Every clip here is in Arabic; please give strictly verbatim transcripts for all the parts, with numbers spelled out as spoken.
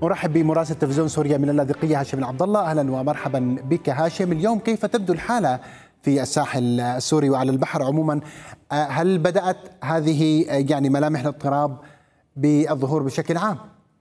أرحب بمراسل تلفزيون سوريا من اللاذقية هاشم العبد الله. أهلا ومرحبا بك هاشم. اليوم كيف تبدو الحالة في الساحل السوري وعلى البحر عموما؟ هل بدأت هذه يعني ملامح الاضطراب بالظهور بشكل عام؟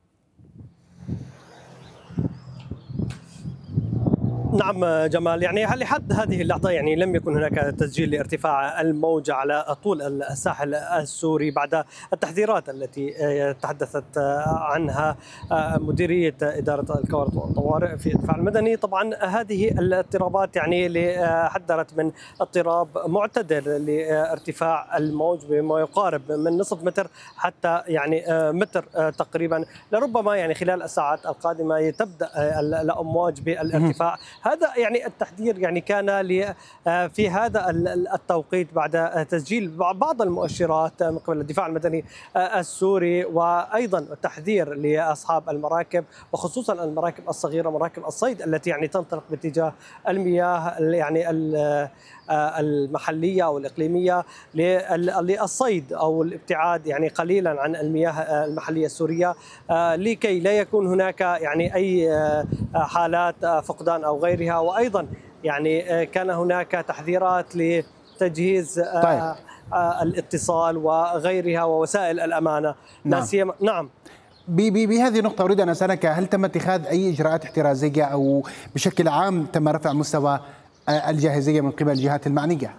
نعم جمال، يعني لحد هذه اللحظة يعني لم يكن هناك تسجيل لارتفاع الموج على طول الساحل السوري بعد التحذيرات التي تحدثت عنها مديرية إدارة الكوارث والطوارئ في الدفاع المدني. طبعا هذه الاضطرابات يعني حذرت من اضطراب معتدل لارتفاع الموج بما يقارب من نصف متر حتى يعني متر تقريبا، لربما يعني خلال الساعات القادمة تبدأ الأمواج بالارتفاع. هذا يعني التحذير يعني كان في هذا التوقيت بعد تسجيل بعض المؤشرات من قبل الدفاع المدني السوري، وايضا تحذير لاصحاب المراكب وخصوصا المراكب الصغيره، مراكب الصيد التي يعني تنطلق باتجاه المياه يعني المحليه او الاقليميه للصيد او الابتعاد يعني قليلا عن المياه المحليه السوريه، لكي لا يكون هناك يعني اي حالات فقدان او غيرها. وايضا يعني كان هناك تحذيرات لتجهيز طيب. الاتصال وغيرها ووسائل الامانه. نعم. لا سيما نعم بهذه النقطة أريد أن أسألك، هل تم اتخاذ أي إجراءات احترازية أو بشكل عام تم رفع مستوى الجاهزية من قبل الجهات المعنية؟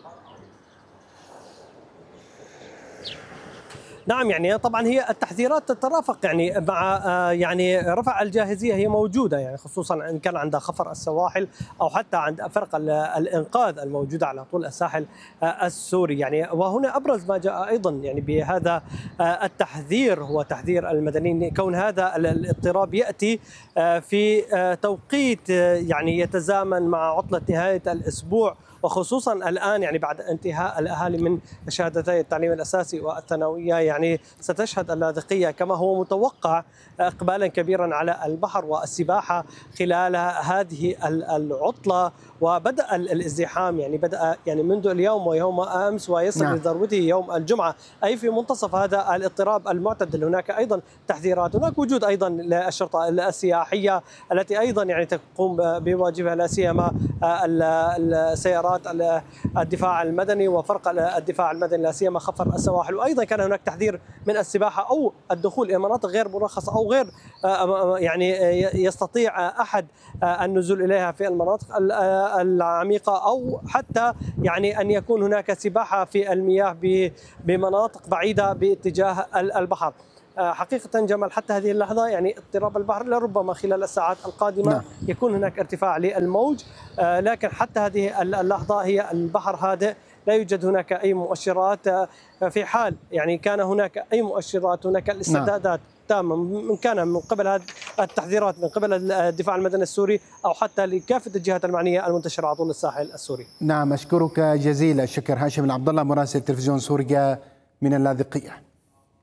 نعم، يعني طبعا هي التحذيرات تترافق يعني مع يعني رفع الجاهزيه، هي موجوده يعني خصوصا ان كان عند خفر السواحل او حتى عند فرق الانقاذ الموجوده على طول الساحل السوري يعني. وهنا ابرز ما جاء ايضا يعني بهذا التحذير هو تحذير المدنيين، كون هذا الاضطراب ياتي في توقيت يعني يتزامن مع عطله نهايه الاسبوع، وخصوصا الآن يعني بعد انتهاء الأهالي من شهادتي التعليم الأساسي والثانوية، يعني ستشهد اللاذقية كما هو متوقع إقبالا كبيرا على البحر والسباحة خلال هذه العطلة. وبدأ الازدحام يعني بدأ يعني منذ اليوم ويوم أمس ويصل نعم. لذروته يوم الجمعة، أي في منتصف هذا الاضطراب المعتدل. هناك أيضا تحذيرات، هناك وجود أيضا للشرطة السياحية التي أيضا يعني تقوم بواجبها، لا سيما السيارات الدفاع المدني وفرق الدفاع المدني لا سيما خفر السواحل. وايضا كان هناك تحذير من السباحه او الدخول الى مناطق غير مرخصه او غير يعني يستطيع احد النزول اليها في المناطق العميقه، او حتى يعني ان يكون هناك سباحه في المياه بمناطق بعيده باتجاه البحر. حقيقة جمال حتى هذه اللحظة يعني اضطراب البحر لربما خلال الساعات القادمة نعم. يكون هناك ارتفاع للموج، لكن حتى هذه اللحظة هي البحر هادئ، لا يوجد هناك أي مؤشرات. في حال يعني كان هناك أي مؤشرات هناك الاستعدادات تامة من كان من قبل هذه التحذيرات من قبل الدفاع المدني السوري أو حتى لكافة الجهات المعنية المنتشرة على طول الساحل السوري. نعم، أشكرك جزيل الشكر هاشم العبد الله مراسل تلفزيون سوريا من اللاذقية.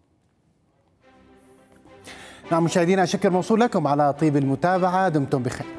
نعم مشاهدينا، شكر موصول لكم على طيب المتابعة، دمتم بخير.